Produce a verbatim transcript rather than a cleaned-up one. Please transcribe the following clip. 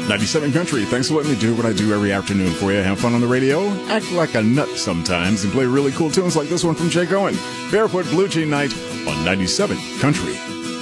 ninety-seven Country, thanks for letting me do what I do every afternoon for you. Have fun on the radio, act like a nut sometimes, and play really cool tunes like this one from Jake Owen. Barefoot Blue Jean Night on ninety-seven Country.